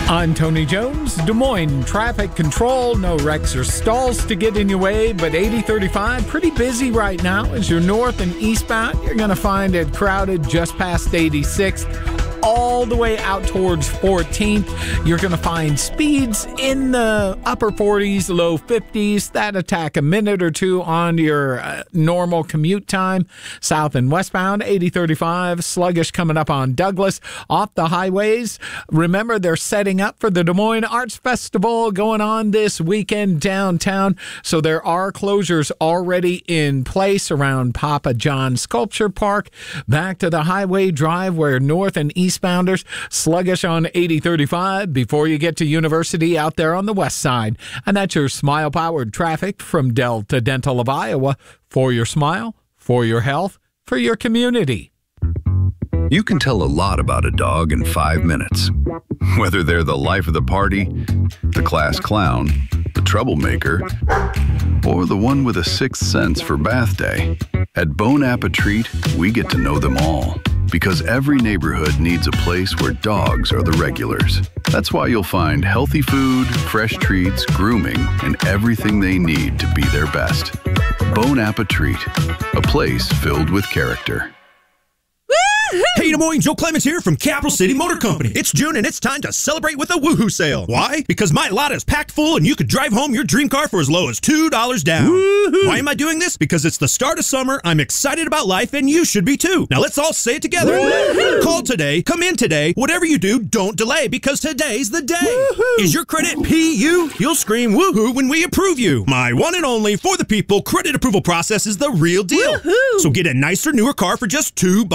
I'm Tony Jones, Des Moines traffic control. No wrecks or stalls to get in your way, but 8035 pretty busy right now. As you're north and eastbound, you're going to find it crowded just past 86th. All the way out towards 14th, you're going to find speeds in the upper 40s, low 50s. That attack a minute or two on your normal commute time. South and westbound, 8035, sluggish coming up on Douglas. Off the highways, remember they're setting up for the Des Moines Arts Festival going on this weekend downtown. So there are closures already in place around Papa John Sculpture Park. Back to the Highway Drive where north and eastbounders sluggish on 8035 before you get to University out there on the west side. And that's your smile-powered traffic from Delta Dental of Iowa. For your smile, for your health, for your community. You can tell a lot about a dog in 5 minutes. Whether they're the life of the party, the class clown, the troublemaker, or the one with a sixth sense for bath day. At Bon Appetit, we get to know them all. Because every neighborhood needs a place where dogs are the regulars. That's why you'll find healthy food, fresh treats, grooming, and everything they need to be their best. Bon Appetit, a place filled with character. Hey, Des Moines, Joe Clemens here from Capital City Motor Company. It's June and it's time to celebrate with a woohoo sale. Why? Because my lot is packed full and you could drive home your dream car for as low as $2 down. Woohoo! Why am I doing this? Because it's the start of summer, I'm excited about life, and you should be too. Now let's all say it together. Woohoo! Call today, come in today, whatever you do, don't delay, because today's the day. Woohoo! Is your credit PU? You'll scream woohoo when we approve you. My one and only for the people credit approval process is the real deal. Woohoo! So get a nicer, newer car for just $2